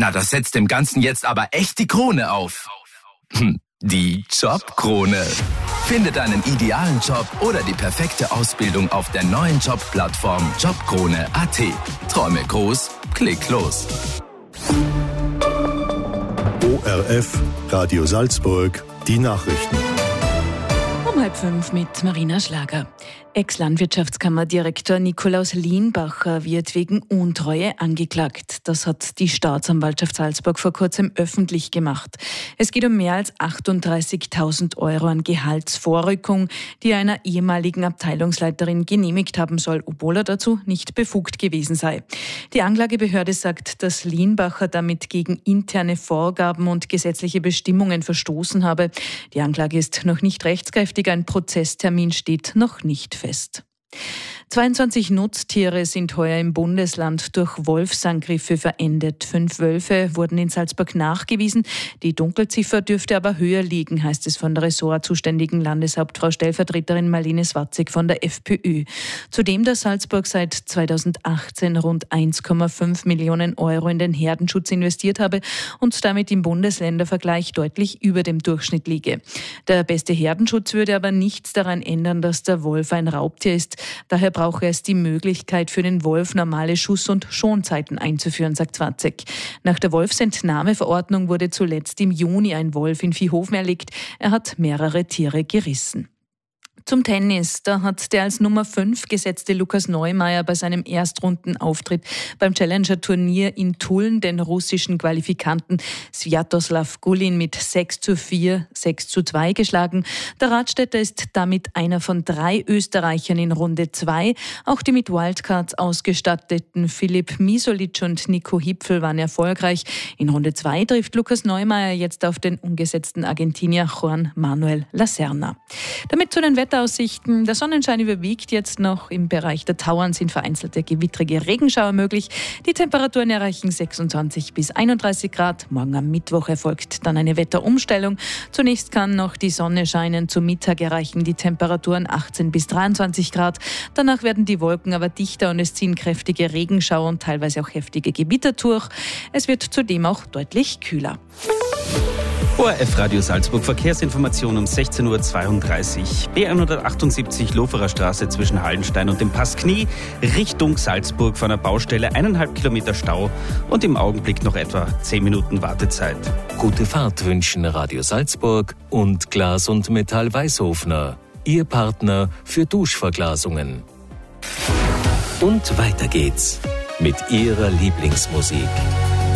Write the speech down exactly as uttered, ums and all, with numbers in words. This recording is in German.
Na, das setzt dem Ganzen jetzt aber echt die Krone auf. Hm, die Jobkrone. Finde deinen idealen Job oder die perfekte Ausbildung auf der neuen Jobplattform jobkrone punkt a t. Träume groß, klick los. O R F, Radio Salzburg, die Nachrichten. Um halb fünf mit Marina Schlager. Ex-Landwirtschaftskammerdirektor Nikolaus Lienbacher wird wegen Untreue angeklagt. Das hat die Staatsanwaltschaft Salzburg vor kurzem öffentlich gemacht. Es geht um mehr als achtunddreißigtausend Euro an Gehaltsvorrückung, die er einer ehemaligen Abteilungsleiterin genehmigt haben soll, obwohl er dazu nicht befugt gewesen sei. Die Anklagebehörde sagt, dass Lienbacher damit gegen interne Vorgaben und gesetzliche Bestimmungen verstoßen habe. Die Anklage ist noch nicht rechtskräftig, ein Prozesstermin steht noch nicht fest. zweiundzwanzig Nutztiere sind heuer im Bundesland durch Wolfsangriffe verendet. Fünf Wölfe wurden in Salzburg nachgewiesen. Die Dunkelziffer dürfte aber höher liegen, heißt es von der ressortzuständigen Landeshauptfrau Stellvertreterin Marlene Swatzig von der FPÖ. Zudem, dass Salzburg seit zweitausendachtzehn rund eins Komma fünf Millionen Euro in den Herdenschutz investiert habe und damit im Bundesländervergleich deutlich über dem Durchschnitt liege. Der beste Herdenschutz würde aber nichts daran ändern, dass der Wolf ein Raubtier ist. Daher brauche es die Möglichkeit für den Wolf, normale Schuss- und Schonzeiten einzuführen, sagt Swatzig. Nach der Wolfsentnahmeverordnung wurde zuletzt im Juni ein Wolf in Viehhofen erlegt. Er hat mehrere Tiere gerissen. Zum Tennis. Da hat der als Nummer fünf gesetzte Lukas Neumeier bei seinem Erstrundenauftritt beim Challenger-Turnier in Tulln den russischen Qualifikanten Sviatoslav Gulin mit sechs zu vier, sechs zu zwei geschlagen. Der Radstädter ist damit einer von drei Österreichern in Runde zwei. Auch die mit Wildcards ausgestatteten Filip Misolic und Nico Hipfel waren erfolgreich. In Runde zwei trifft Lukas Neumeier jetzt auf den ungesetzten Argentinier Juan Manuel Lacerna. Damit zu den Wetteraussichten. Der Sonnenschein überwiegt jetzt noch. Im Bereich der Tauern sind vereinzelte gewittrige Regenschauer möglich. Die Temperaturen erreichen sechsundzwanzig bis einunddreißig Grad. Morgen am Mittwoch erfolgt dann eine Wetterumstellung. Zunächst kann noch die Sonne scheinen. Zum Mittag erreichen die Temperaturen achtzehn bis dreiundzwanzig Grad. Danach werden die Wolken aber dichter und es ziehen kräftige Regenschauer und teilweise auch heftige Gewitter durch. Es wird zudem auch deutlich kühler. O R F Radio Salzburg Verkehrsinformation um sechzehn Uhr zweiunddreißig. B hundertachtundsiebzig Loferer Straße zwischen Hallenstein und dem Pass Knie Richtung Salzburg von der Baustelle eineinhalb Kilometer Stau und im Augenblick noch etwa zehn Minuten Wartezeit. Gute Fahrt wünschen Radio Salzburg und Glas und Metall Weißhofner, Ihr Partner für Duschverglasungen. Und weiter geht's mit Ihrer Lieblingsmusik.